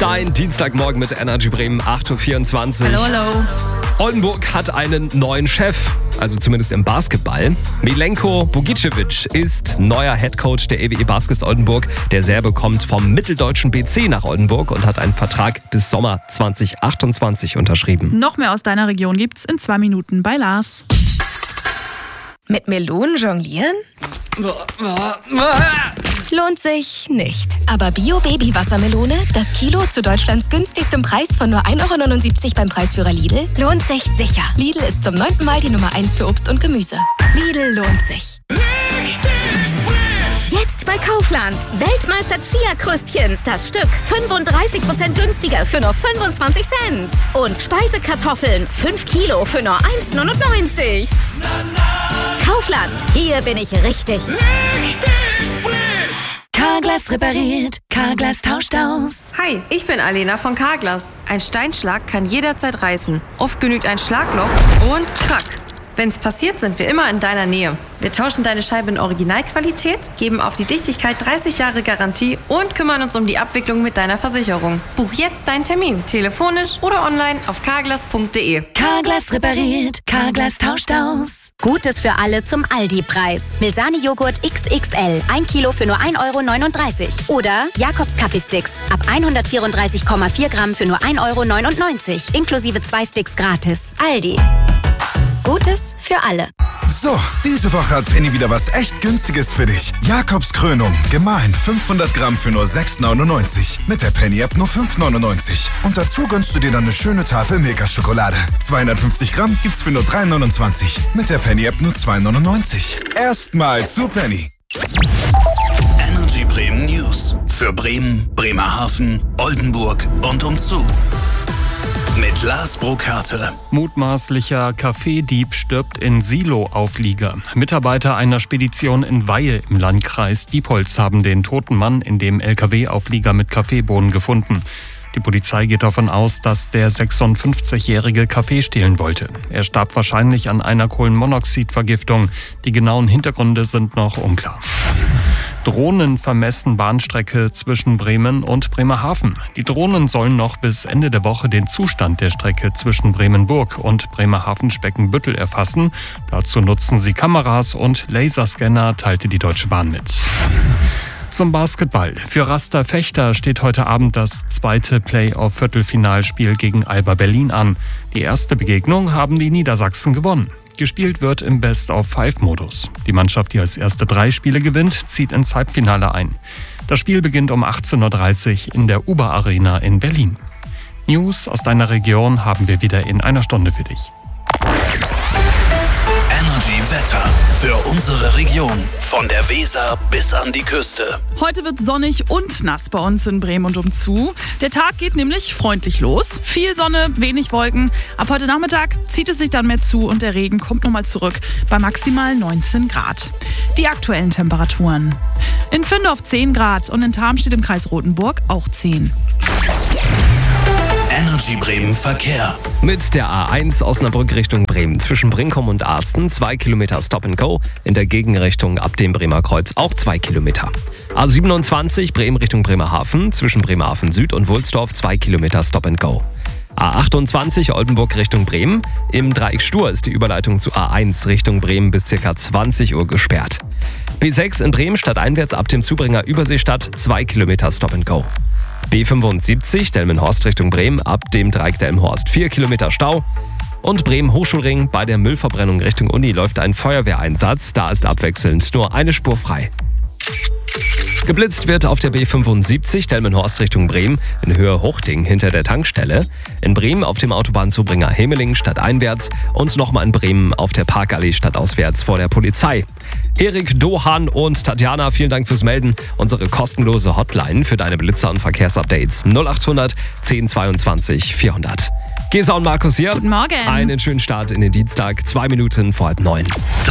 Dein Dienstagmorgen mit Energy Bremen, 8.24 Uhr. Hallo. Oldenburg hat einen neuen Chef, also zumindest im Basketball. Milenko Bogicevic ist neuer Headcoach der EWE Baskets Oldenburg. Der Serbe kommt vom mitteldeutschen BC nach Oldenburg und hat einen Vertrag bis Sommer 2028 unterschrieben. Noch mehr aus deiner Region gibt's in 2 Minuten bei Lars. Mit Melonen jonglieren? Lohnt sich nicht. Aber Bio-Baby-Wassermelone, das Kilo zu Deutschlands günstigstem Preis von nur 1,79 € beim Preisführer Lidl, lohnt sich sicher. Lidl ist zum 9. Mal die Nummer 1 für Obst und Gemüse. Lidl lohnt sich. Jetzt bei Kaufland. Weltmeister Chia-Krustchen. Das Stück 35% günstiger für nur 25 Cent. Und Speisekartoffeln 5 Kilo für nur 1,99 €. Kaufland. Hier bin ich richtig. Carglass repariert, Carglass tauscht aus. Hi, ich bin Alena von Carglass. Ein Steinschlag kann jederzeit reißen. Oft genügt ein Schlagloch und krack. Wenn's passiert, sind wir immer in deiner Nähe. Wir tauschen deine Scheibe in Originalqualität, geben auf die Dichtigkeit 30 Jahre Garantie und kümmern uns um die Abwicklung mit deiner Versicherung. Buch jetzt deinen Termin, telefonisch oder online auf carglass.de. Carglass repariert, Carglass tauscht aus. Gutes für alle zum Aldi-Preis. Milsani-Joghurt XXL, 1 Kilo für nur 1,39 € Oder Jakobs Kaffeesticks, ab 134,4 Gramm für nur 1,99 € Inklusive 2 Sticks gratis. Aldi. Gutes für alle. So, diese Woche hat Penny wieder was echt Günstiges für dich. Jakobs Krönung, gemahlen 500 Gramm für nur 6,99 €. Mit der Penny-App nur 5,99 €. Und dazu gönnst du dir dann eine schöne Tafel Milka-Schokolade. 250 Gramm gibt's für nur 3,29 €. Mit der Penny-App nur 2,99 €. Erstmal zu Penny. Energy Bremen News. Für Bremen, Bremerhaven, Oldenburg und umzu. Mit Lars Brokarte. Mutmaßlicher Kaffeedieb stirbt in Silo-Auflieger. Mitarbeiter einer Spedition in Weihe im Landkreis Diepholz haben den toten Mann in dem LKW-Auflieger mit Kaffeebohnen gefunden. Die Polizei geht davon aus, dass der 56-jährige Kaffee stehlen wollte. Er starb wahrscheinlich an einer Kohlenmonoxidvergiftung. Die genauen Hintergründe sind noch unklar. Drohnen vermessen Bahnstrecke zwischen Bremen und Bremerhaven. Die Drohnen sollen noch bis Ende der Woche den Zustand der Strecke zwischen Bremenburg und Bremerhaven-Speckenbüttel erfassen. Dazu nutzen sie Kameras und Laserscanner, teilte die Deutsche Bahn mit. Zum Basketball. Für Raster Fechter steht heute Abend das zweite Play-off-Viertelfinalspiel gegen Alba Berlin an. Die erste Begegnung haben die Niedersachsen gewonnen. Gespielt wird im Best-of-5-Modus. Die Mannschaft, die als erste 3 Spiele gewinnt, zieht ins Halbfinale ein. Das Spiel beginnt um 18:30 Uhr in der Uber Arena in Berlin. News aus deiner Region haben wir wieder in einer Stunde für dich. Energy Wetter für unsere Region. Von der Weser bis an die Küste. Heute wird sonnig und nass bei uns in Bremen und umzu. Der Tag geht nämlich freundlich los. Viel Sonne, wenig Wolken. Ab heute Nachmittag zieht es sich dann mehr zu und der Regen kommt nochmal zurück bei maximal 19 Grad. Die aktuellen Temperaturen. In Findorf 10 Grad und in Tarmstedt im Kreis Rothenburg auch 10. Energy Bremen Verkehr. Mit der A1 Osnabrück Richtung Bremen zwischen Brinkum und Arsten 2 Kilometer Stop and Go. In der Gegenrichtung ab dem Bremer Kreuz auch 2 Kilometer. A27 Bremen Richtung Bremerhaven zwischen Bremerhaven Süd und Wulsdorf 2 Kilometer Stop and Go. A28 Oldenburg Richtung Bremen. Im Dreieck Stur ist die Überleitung zu A1 Richtung Bremen bis ca. 20 Uhr gesperrt. B6 in Bremen stadteinwärts ab dem Zubringer Überseestadt 2 Kilometer Stop and Go. B75 Delmenhorst Richtung Bremen ab dem Dreieck Delmenhorst 4 Kilometer Stau. Und Bremen Hochschulring bei der Müllverbrennung Richtung Uni läuft ein Feuerwehreinsatz. Da ist abwechselnd nur eine Spur frei. Geblitzt wird auf der B75 Delmenhorst Richtung Bremen in Höhe Hochding hinter der Tankstelle. In Bremen auf dem Autobahnzubringer Hemeling stadteinwärts und nochmal in Bremen auf der Parkallee stadtauswärts vor der Polizei. Erik, Dohan und Tatjana, vielen Dank fürs Melden. Unsere kostenlose Hotline für deine Blitzer- und Verkehrsupdates 0800 10 22 400. Gesa und Markus hier. Guten Morgen. Einen schönen Start in den Dienstag, 2 Minuten vor 8:30.